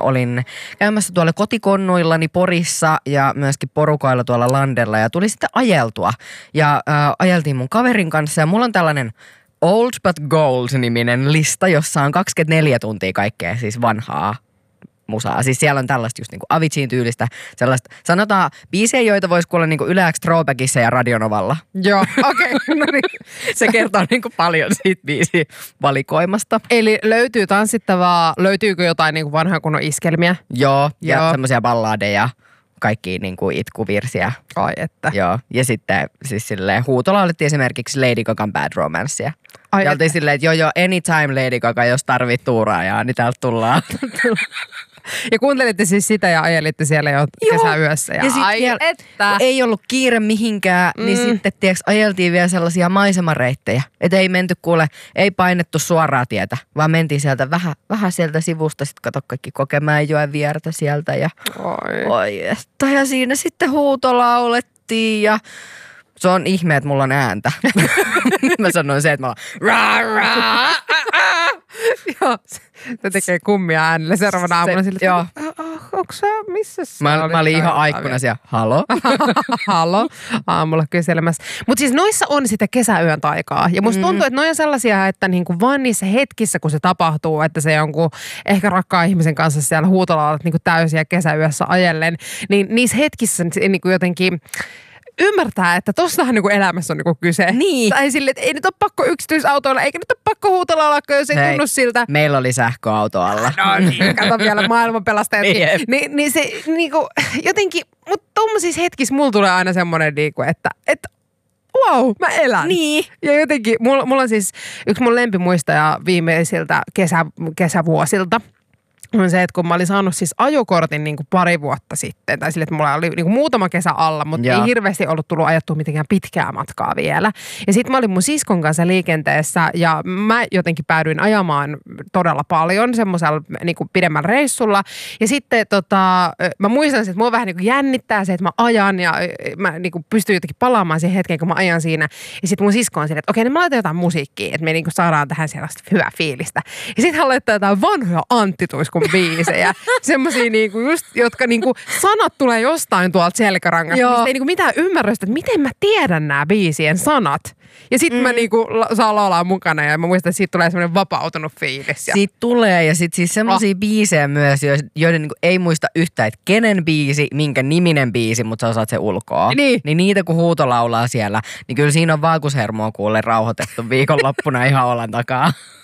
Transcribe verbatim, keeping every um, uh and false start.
olin käymässä tuolla kotikonnuillani Porissa ja myöskin porukoilla tuolla landella ja tuli sitten ajeltua. Ja äh, ajeltiin mun kaverin kanssa ja mulla on tällainen Old But Gold-niminen lista, jossa on kaksikymmentäneljä tuntia kaikkea siis vanhaa musaa. Siis siellä on tällaista just niinku Aviciin tyylistä, sellaista, sanotaan biisejä, joita voisi kuulla niinku Yle X Throwbackissa ja Radionovalla. Joo, okei. Okay. No niin. Se kertoo niinku paljon siitä biisin valikoimasta. Eli löytyy tanssittavaa, löytyykö jotain niinku vanhaa kunnon iskelmiä? Joo, ja Joo. semmoisia balladeja, kaikkia niinku itkuvirsiä. Ai että. Joo, ja sitten siis silleen huutolaulettiin esimerkiksi Lady Gagan Bad Romancea. Ai ja oltiin silleen, että joo joo, anytime Lady Gaga, jos tarvit tuuraajaa, niin täältä tullaan. Ja kuuntelitte siis sitä ja ajelitte siellä jo kesäyössä. Ja, ja sit ai vielä, että. Ei ollut kiire mihinkään, mm. niin sitten tiiäks, ajeltiin vielä sellaisia maisemareittejä. Että ei menty kuule, ei painettu suoraa tietä, vaan mentiin sieltä vähän, vähän sieltä sivusta. Sitten kato kaikki Kokemäenjoen viertä sieltä. Ja, oi. oi että, ja siinä sitten huutolaulettiin ja se on ihme, että mulla on ääntä. Mä sanoin se, että mä oon Joo, se tekee kummia äänellä seuraavana aamuna sille, joo. Onko sä, missä sä Mä, mä olin ihan aikkuna siellä, halo? Halo, aamulla kyselemässä. Mutta siis noissa on sitä kesäyön taikaa. Ja musta tuntuu, että noi on sellaisia, että niinku vaan niissä hetkissä, kun se tapahtuu, että se jonkun ehkä rakkaan ihmisen kanssa siellä huutolaulat niinku täysiä kesäyössä ajellen, niin niissä hetkissä niinku jotenkin ymmärtää, että tossahan niinku elämässä on niinku kyse. Niin. Tai silleen, että ei nyt ole pakko yksityisautoilla, eikä nyt ole pakko huutolaulaa, jos ei Hei, tunnu siltä. Meillä oli sähköauto alla. No niin, kato vielä maailmanpelastajatkin. Yep. Ni, niin se niinku jotenkin, mutta tuommoisissa hetkissä mulla tulee aina semmoinen niinku, että, että wow, mä elän. Niin. Ja jotenkin, mulla, mulla on siis yksi mun lempimuistaja viimeisiltä kesä, kesävuosilta. On se, että kun mä olin saanut siis ajokortin niin kuin pari vuotta sitten, tai sille, että mulla oli niin kuin muutama kesä alla, mutta Joo. ei hirveästi ollut tullut ajattua mitenkään pitkää matkaa vielä. Ja sitten mä olin mun siskon kanssa liikenteessä, ja mä jotenkin päädyin ajamaan todella paljon semmoisella niin kuin pidemmällä reissulla. Ja sitten tota, mä muistan, että mua vähän niin kuin jännittää se, että mä ajan, ja mä niin kuin pystyn jotenkin palaamaan siihen hetkeen, kun mä ajan siinä. Ja sitten mun sisko on silleen, että okei, niin mä laitan jotain musiikkia, että me niin kuin saadaan tähän sellaista hyvää fiilistä. Ja sitten hän laittaa jotain vanhoja Antti Tuiskun biisejä. Semmosia niinku just, jotka niinku sanat tulee jostain tuolta selkärangasta. Mistä ei niinku mitään ymmärrystä, että miten mä tiedän nämä biisien sanat. Ja sit mm. mä niinku la- saan laulaa mukana ja mä muistan, että siitä tulee semmoinen vapautunut fiilis. Ja siitä tulee ja sit siis semmosia oh. biisejä myös, joiden niinku ei muista yhtään, että kenen biisi, minkä niminen biisi, mutta sä osaat se ulkoa. Niin. Niin niitä kun huutolaulaa siellä, niin kyllä siinä on vaakushermoa kuulle rauhoitettu viikonloppuna ihan olan takaa.